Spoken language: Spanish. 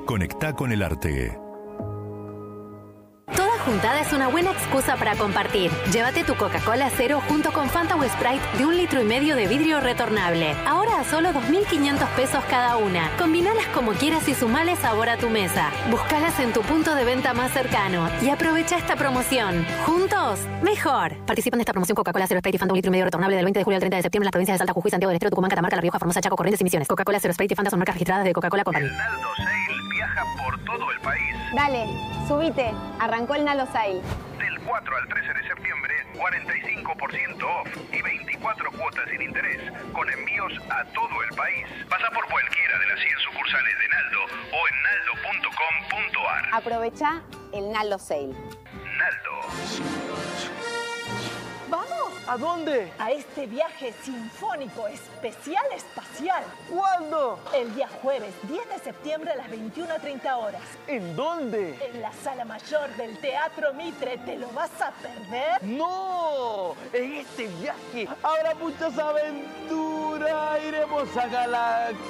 Conectá con el arte. Toda juntada es una buena excusa para compartir. Llévate tu Coca-Cola Cero junto con Fanta o Sprite de 1,5 litros de vidrio retornable. Ahora a solo 2.500 pesos cada una. Combinalas como quieras y sumale sabor a tu mesa. Búscalas en tu punto de venta más cercano y aprovecha esta promoción. Juntos, mejor. Participan de esta promoción Coca-Cola Cero Sprite y Fanta 1,5 litros retornable del 20 de julio al 30 de septiembre en las provincias de Salta, Jujuy, Santiago del Estero, Tucumán, Catamarca, La Rioja, Formosa, Chaco, Corrientes y Misiones. Coca-Cola Cero Sprite y Fanta son marcas registradas de Coca-Cola Company. El Naldo Sale viaja por todo el país. Dale, subite. Arrancó el Naldo Sale. Del 4 al 13 de septiembre, 45% off y 24 cuotas sin interés, con envíos a todo el país. Pasa por cualquiera de las 100 sucursales de Naldo o en naldo.com.ar. Aprovecha el Naldo Sale. Naldo. ¿Vamos? ¿A dónde? A este viaje sinfónico especial espacial. ¿Cuándo? El día jueves 10 de septiembre a las 21:30 horas. ¿En dónde? En la sala mayor del Teatro Mitre. ¿Te lo vas a perder? ¡No! En este viaje habrá muchas aventuras. Iremos a Galaxia.